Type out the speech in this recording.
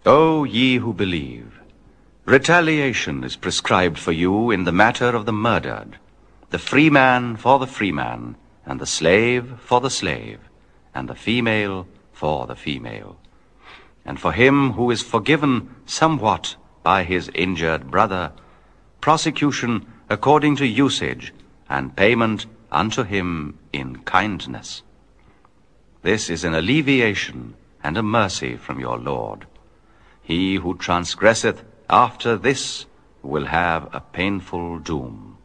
O ye who believe, retaliation is prescribed for you in the matter of the murdered, the free man for the free man, and the slave for the slave, and the female for the female. And for him who is forgiven somewhat by his injured brother, prosecution according to usage, and payment unto him in kindness. This is an alleviation and a mercy from your Lord. He who transgresseth after this will have a painful doom.